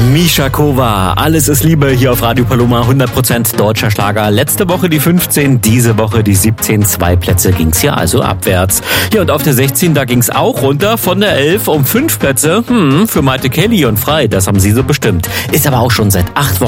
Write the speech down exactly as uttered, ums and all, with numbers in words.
Misha Kova, Alles ist Liebe hier auf Radio Paloma, hundert Prozent deutscher Schlager. Letzte Woche die fünfzehn, diese Woche die siebzehn. Zwei Plätze ging's hier also abwärts. Ja, und auf der sechzehn, da ging's auch runter von der elf um fünf Plätze. Hm, für Maite Kelly und Frei, das haben sie so bestimmt. Ist aber auch schon seit acht Wochen